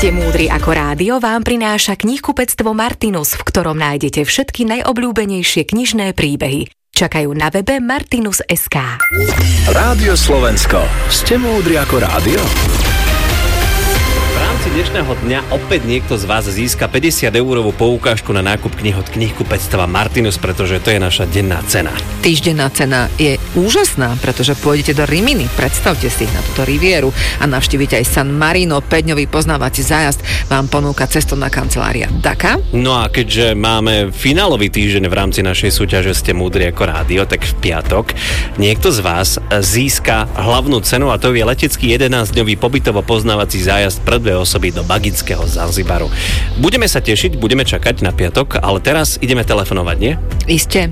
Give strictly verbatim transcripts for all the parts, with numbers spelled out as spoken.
Ste múdri ako rádio vám prináša knihkupectvo Martinus, v ktorom nájdete všetky najobľúbenejšie knižné príbehy. Čakajú na webe martinus bodka es ká. Rádio Slovensko. Ste múdri ako rádio? V rámci dnešného dňa opäť niekto z vás získa päťdesiat eurovú poukážku na nákup knih od knihkupectva Martinus, pretože to je naša denná cena. Týždenná cena je úžasná, pretože pôjdete do Rimini, predstavte si na túto rivieru a navštívite aj San Marino, päťdňový poznávací zájazd vám ponúka cestovná kancelária Daka. No a keďže máme finálový týždeň v rámci našej súťaže Ste múdri ako rádio, tak v piatok niekto z vás získa hlavnú cenu a to je letecký jedenásťdňový pobytovo poznávací zájazd pre dve osoby do Bagického Zanzibaru. Budeme sa tešiť, budeme čakať na piatok, ale teraz ideme telefonovať, nie? Iste.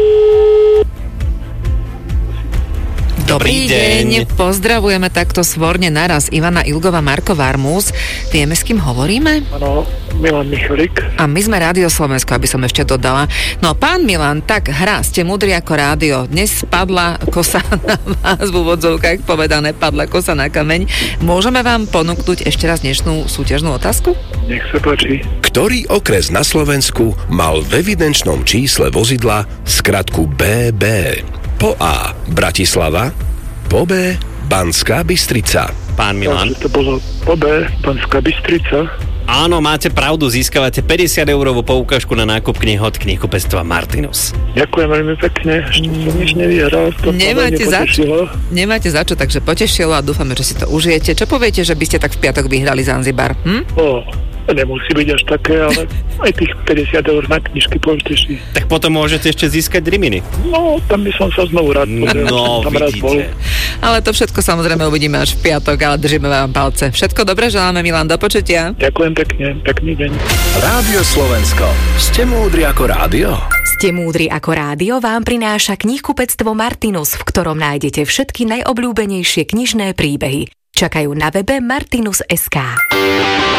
Dobrý deň. Pozdravujeme takto svorne naraz Ivana Ilgová, Marko Varmus. Vieme, s kým hovoríme? Áno, Milan Michalik. A my sme Rádio Slovensko, aby som ešte dodala. No, pán Milan, tak hra, Ste múdri ako rádio. Dnes padla kosa na vás, v úvodzovkách povedané, padla kosa na kameň. Môžeme vám ponúknuť ešte raz dnešnú súťažnú otázku? Nech sa páči. Ktorý okres na Slovensku mal v evidenčnom čísle vozidla skratku bé bé? Po A. Bratislava, po B. Banská Bystrica. Pán Milan. Takže to bolo po B. Banská Bystrica. Áno, máte pravdu, získavate päťdesiat eurovú poukážku na nákup knih od knihkupectva Martinus. Ďakujem veľmi pekne, ešte som nič nevyhral. To Nemáte za čo, nemáte za čo, takže potešilo a dúfame, že si to užijete. Čo poviete, že by ste tak v piatok vyhrali Zanzibar? Hm? O, nemusí byť až také, ale aj tých päťdesiat eur na knižky poteší. Tak potom môžete ešte získať Rimini. No, tam by som sa znovu rád pozrel. No, tam raz bol. vidíte. Ale to všetko samozrejme uvidíme až v piatok, ale držíme vám palce. Všetko dobre želáme, Milan, do počutia. Ďakujem pekne, pekný deň. Rádio Slovensko. Ste múdri ako rádio? Ste múdri ako rádio vám prináša knihkupectvo Martinus, v ktorom nájdete všetky najobľúbenejšie knižné príbehy. Čakajú na webe martinus bodka es ká.